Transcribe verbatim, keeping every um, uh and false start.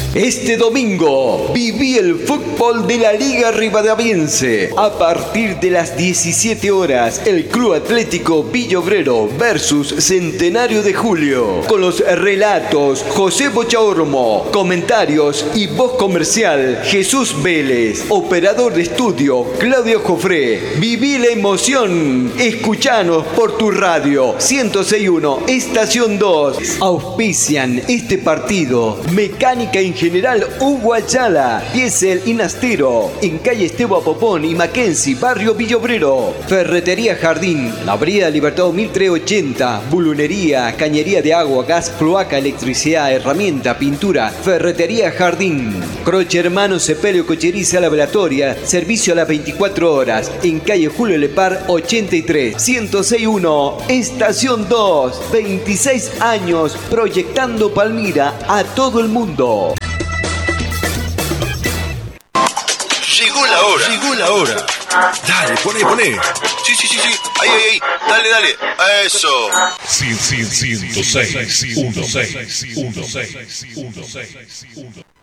Este domingo viví el fútbol de la Liga Rivadaviense. A partir de las diecisiete horas, el Club Atlético Villa Obrero versus Centenario de Julio. Con los relatos José Bochaormo, comentarios y voz comercial Jesús Vélez. Operador de estudio Claudio Jofré. Viví la emoción. Escuchanos por tu radio ciento seis punto uno, Estación dos. Auspician este partido Mecánica en General Hugo Ayala, Diesel y Nastero, en calle Esteban Popón y Mackenzie, barrio Villobrero. Ferretería Jardín, la avenida Libertad mil trescientos ochenta, bulunería, cañería de agua, gas, cloaca, electricidad, herramienta, pintura. Ferretería Jardín. Croce Hermano Sepelio Cocheriza Laboratoria, servicio a las veinticuatro horas, en calle Julio Lepar ochenta y tres, ciento seis punto uno, Estación dos, veintiséis años proyectando Palmira a todo el mundo. Llegó la hora. Llegó la hora. Dale, poné, poné. Sí, sí, sí, sí. Ahí, ahí, ahí. Dale, dale. Eso. ciento seis punto uno.